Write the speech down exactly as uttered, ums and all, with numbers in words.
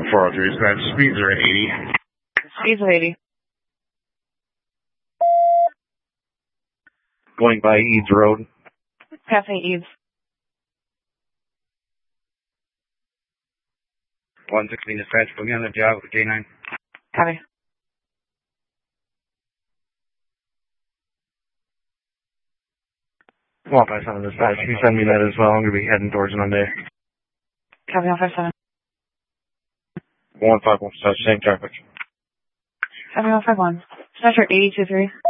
four oh three, so that speeds are at eighty. Speeds are eighty. Going by Eads Road. Cafe Eads. one sixteen dispatch, put me on the job with J nine. Copy. one five seven dispatch, you can send me that as well. I'm going to be heading towards Monday. Copy one five seven. one five one dispatch, same traffic. Copy one five one. Dispatcher eighty two three.